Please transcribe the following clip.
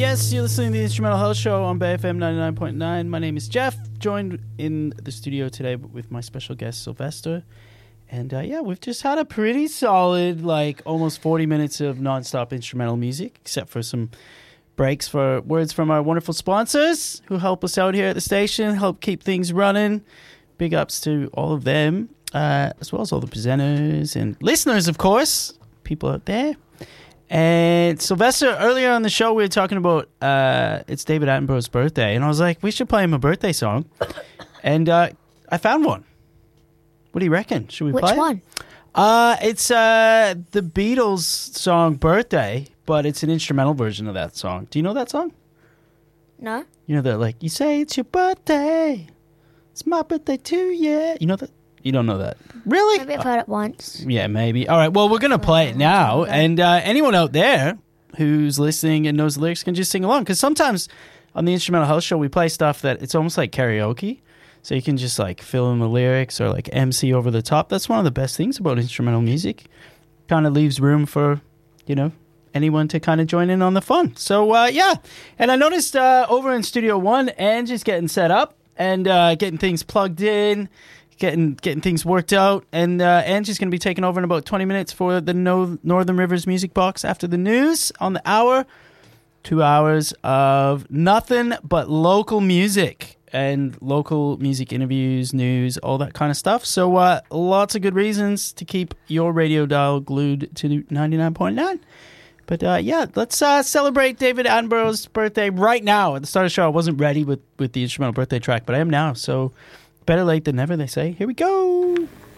Yes, you're listening to the Instrumental Health Show on Bay FM 99.9. My name is Jeff, joined in the studio today with my special guest, Sylvester. And we've just had a pretty solid, almost 40 minutes of nonstop instrumental music, except for some breaks for words from our wonderful sponsors who help us out here at the station, help keep things running. Big ups to all of them, as well as all the presenters and listeners, of course, people out there. And Sylvester, earlier on the show, we were talking about it's David Attenborough's birthday, and I was like, we should play him a birthday song. And I found one. What do you reckon? Should we play it? Which one? It's the Beatles song Birthday, but it's an instrumental version of that song. Do you know that song? No. You know that, you say it's your birthday. It's my birthday too, yeah. You know that? You don't know that. Really? Maybe I've heard it once. Yeah, maybe. All right, well, we're going to play it now. And anyone out there who's listening and knows the lyrics can just sing along. Because sometimes on the Instrumental Health Show, we play stuff that it's almost like karaoke. So you can just fill in the lyrics or MC over the top. That's one of the best things about instrumental music. Kind of leaves room for, anyone to kind of join in on the fun. So, yeah. And I noticed over in Studio One, Angie's getting set up and getting things plugged in. Getting things worked out, and Angie's going to be taking over in about 20 minutes for the Northern Rivers Music Box after the news on the hour. 2 hours of nothing but local music and local music interviews, news, all that kind of stuff. So lots of good reasons to keep your radio dial glued to 99.9. But let's celebrate David Attenborough's birthday right now. At the start of the show, I wasn't ready with the instrumental birthday track, but I am now, so better late than never, they say. Here we go.